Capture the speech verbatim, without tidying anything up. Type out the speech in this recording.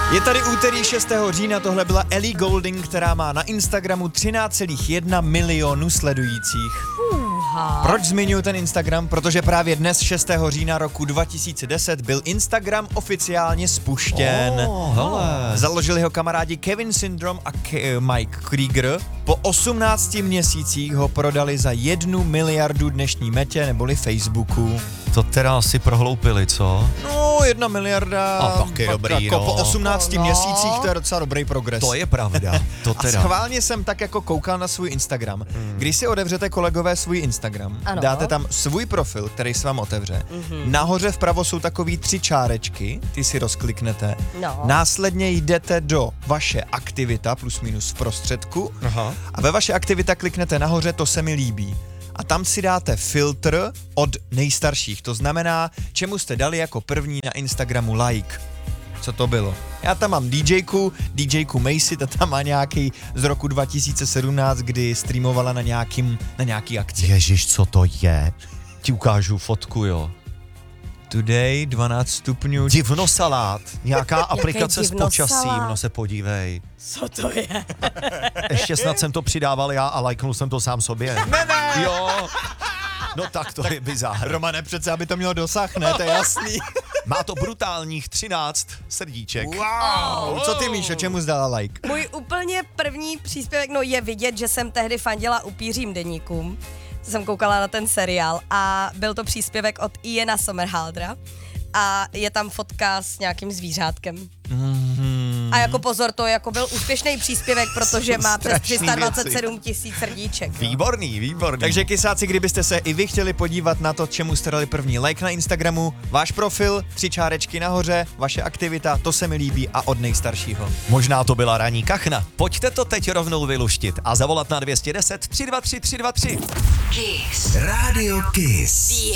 Je tady úterý šestého října, tohle byla Ellie Goulding, která má na Instagramu třináct celá jedna milionu sledujících. Uha. Proč zmiňuji ten Instagram? Protože právě dnes šestého října roku dva tisíce deset byl Instagram oficiálně spuštěn. Oh, hele. Založili ho kamarádi Kevin Syndrome a K- Mike Krieger. Po osmnácti měsících ho prodali za jednu miliardu dnešní metě neboli Facebooku. To teda asi prohloupili, co? No, jedna miliarda. A taky dobrý, jako no. po osmnácti No. měsících to je docela dobrý progres. To je pravda, to A teda. schválně jsem tak jako koukal na svůj Instagram. Hmm. Když si otevřete, kolegové, svůj Instagram, Ano. dáte tam svůj profil, který se vám otevře. Mm-hmm. Nahoře vpravo jsou takový tři čárečky, ty si rozkliknete. No. Následně jdete do vaše aktivita, plus minus v prostředku. Aha. A ve vaše aktivita kliknete nahoře, to se mi líbí. A tam si dáte filtr od nejstarších. To znamená, čemu jste dali jako první na Instagramu like. Co to bylo? Já tam mám DJku, DJku Macy, ta tam má nějaký z roku dva tisíce sedmnáct, kdy streamovala na, nějakým, na nějaký akci. Ježiš, co to je? Ti ukážu fotku, jo. Today dvanáct stupňů. Divnosalát, nějaká aplikace s divnosalát? počasím, no se podívej. Co to je? Ještě snad jsem to přidával já a lajknul jsem to sám sobě. Ne, ne. Jo. No tak to je bizár. Romane, přece, aby to mělo dosah, ne? To je jasný. Má to brutálních třináct srdíček. Wow. Co ty, Míšo, čemu jsi dala like? Můj úplně první příspěvek, no je vidět, že jsem tehdy fandila upířím deníkům. Jsem koukala na ten seriál a byl to příspěvek od Iana Somerhaldera a je tam fotka s nějakým zvířátkem. Mm-hmm. A jako pozor, to jako byl úspěšný příspěvek, protože má přes tři sta dvacet sedm tisíc srdíček. No. Výborný, výborný. Takže kysáci, kdybyste se i vy chtěli podívat na to, čemu jste dali první like na Instagramu, váš profil, tři čárečky nahoře, vaše aktivita, to se mi líbí a od nejstaršího. Možná to byla ranní kachna. Pojďte to teď rovnou vyluštit a zavolat na dvě stě deset tři dva tři tři dva tři. Kiss. Radio Kiss.